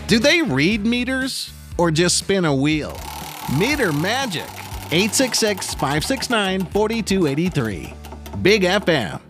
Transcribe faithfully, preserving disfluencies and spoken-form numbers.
Do they read meters or just spin a wheel? Meter Magic. eight six six, five six nine, four two eight three. Big F M.